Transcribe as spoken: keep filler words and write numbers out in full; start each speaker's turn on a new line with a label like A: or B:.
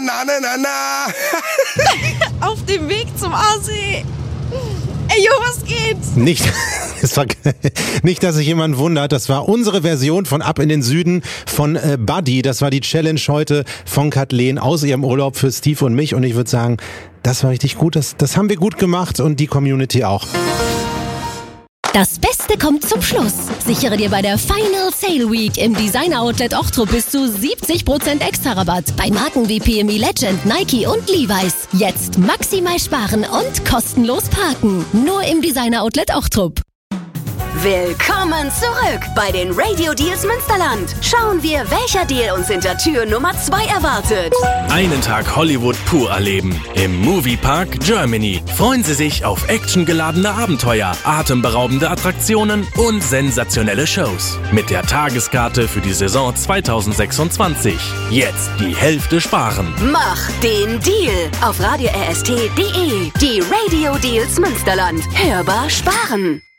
A: na, na, na, na.
B: Auf dem Weg zum Aussee. Ey, jo, was geht?
C: Nicht, es war, nicht, dass sich jemand wundert, das war unsere Version von Ab in den Süden von äh, Buddy. Das war die Challenge heute von Kathleen aus ihrem Urlaub für Steve und mich. Und ich würde sagen, das war richtig gut, das, das haben wir gut gemacht und die Community auch.
D: Das Beste kommt zum Schluss. Sichere dir bei der Final Sale Week im Designer Outlet Ochtrup bis zu siebzig Prozent extra Rabatt bei Marken wie P M E Legend, Nike und Levi's. Jetzt maximal sparen und kostenlos parken. Nur im Designer Outlet Ochtrup.
E: Willkommen zurück bei den Radio Deals Münsterland. Schauen wir, welcher Deal uns hinter Tür Nummer zwei erwartet.
F: Einen Tag Hollywood pur erleben. Im Moviepark Germany. Freuen Sie sich auf actiongeladene Abenteuer, atemberaubende Attraktionen und sensationelle Shows. Mit der Tageskarte für die Saison zwanzig sechsundzwanzig. Jetzt die Hälfte sparen.
E: Mach den Deal auf radio r s t punkt d e. Die Radio Deals Münsterland. Hörbar sparen.